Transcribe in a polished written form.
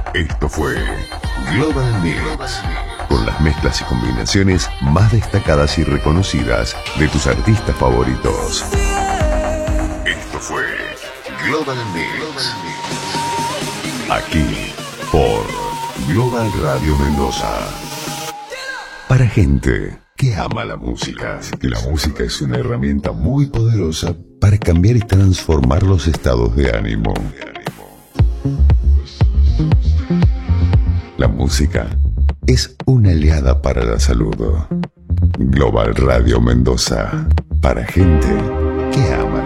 Esto fue Global Mix, con las mezclas y combinaciones más destacadas y reconocidas de tus artistas favoritos. Esto fue Global Mix, aquí por Global Radio Mendoza. Para gente que ama la música. La música es una herramienta muy poderosa para cambiar y transformar los estados de ánimo. La música es una aliada para la salud. Global Radio Mendoza, para gente que ama